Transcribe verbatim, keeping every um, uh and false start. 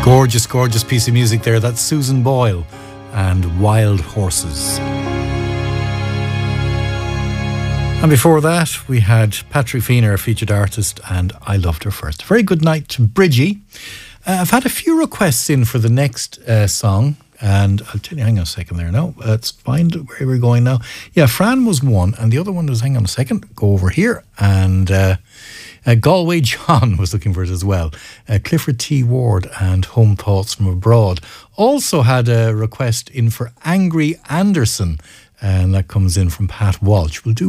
Gorgeous, gorgeous piece of music there. That's Susan Boyle and Wild Horses. And before that, we had Patrick Feener, a featured artist, and I Loved Her First. Very good night to Bridgie. Uh, I've had a few requests in for the next uh, song, and I'll tell you, hang on a second there now. Let's find where we're going now. Yeah, Fran was one, and the other one was, hang on a second, go over here, and uh, uh, Galway John was looking for it as well. Uh, Clifford T. Ward and Home Thoughts from Abroad also had a request in for Angry Anderson, and that comes in from Pat Walsh. We'll do